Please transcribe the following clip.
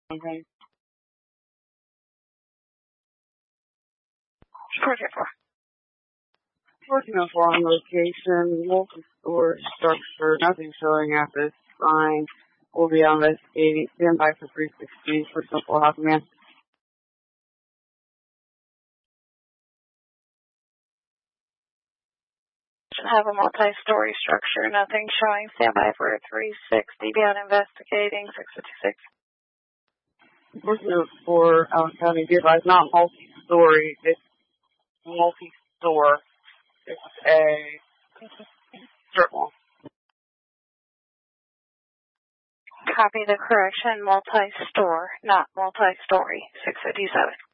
Okay. Project 4. Working on location, multi-store structure, nothing showing at this sign. We'll be investigating. Stand by for 316 for simple house man. Should have a multi-story structure, nothing showing. Stand by for 360. Be on investigating 656. Working for Allen County, be advised, not multi-story, it's multi-store. It's a strip mall. Copy the correction, multi-store, not multi-story, 657.